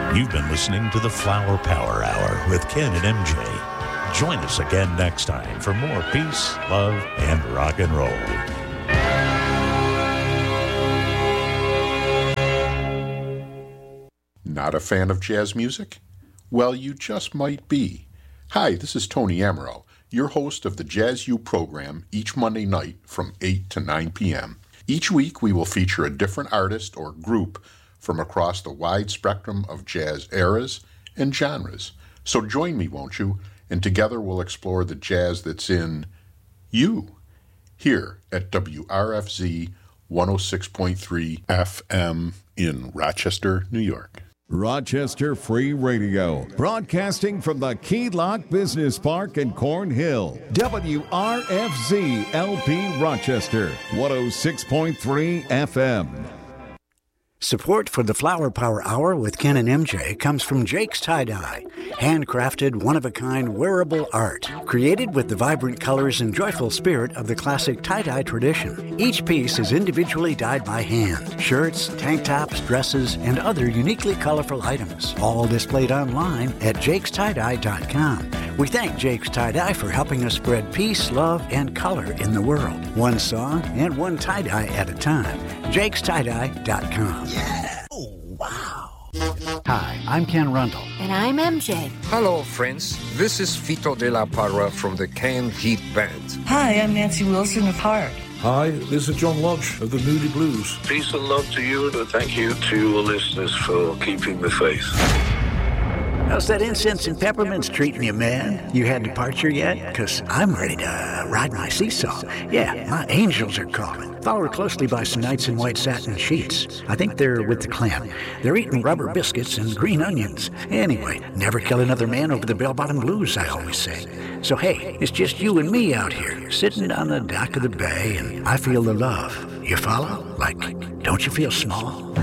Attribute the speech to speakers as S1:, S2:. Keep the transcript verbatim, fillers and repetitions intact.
S1: You've been listening to the Flower Power Hour with Ken and M J. Join us again next time for more peace, love, and rock and roll.
S2: Not a fan of jazz music? Well, you just might be. Hi, this is Tony Amaro, your host of the Jazz U program each Monday night from eight to nine p.m. Each week we will feature a different artist or group from across the wide spectrum of jazz eras and genres. So join me, won't you? And together we'll explore the jazz that's in you, here at W R F Z one oh six point three F M in Rochester, New York.
S3: Rochester Free Radio, broadcasting from the Key Lock Business Park in Cornhill. W R F Z L P Rochester, one oh six point three F M.
S4: Support for the Flower Power Hour with Ken and M J comes from Jake's Tie-Dye, handcrafted, one-of-a-kind wearable art, created with the vibrant colors and joyful spirit of the classic tie-dye tradition. Each piece is individually dyed by hand. Shirts, tank tops, dresses, and other uniquely colorful items, all displayed online at jakes tie dye dot com. We thank Jake's Tie-Dye for helping us spread peace, love, and color in the world. One song and one tie-dye at a time. jakes tie dye dot com.
S5: Yeah. Oh, wow.
S4: Hi, I'm Ken Rundle.
S6: And I'm M J.
S7: Hello, friends. This is Vito de la Parra from the Canned Heat Band.
S8: Hi, I'm Nancy Wilson of Heart.
S9: Hi, this is John Lodge of the Moody Blues.
S10: Peace and love to you, and thank you to your listeners for keeping the faith.
S4: How's that incense and peppermints treating you, man? You had departure yet? Because I'm ready to ride my seesaw. Yeah, my angels are calling. Followed closely by some knights in white satin sheets. I think they're with the clan. They're eating rubber biscuits and green onions. Anyway, never kill another man over the bell-bottom blues, I always say. So hey, it's just you and me out here, sitting on the dock of the bay, and I feel the love. You follow? Like, don't you feel small?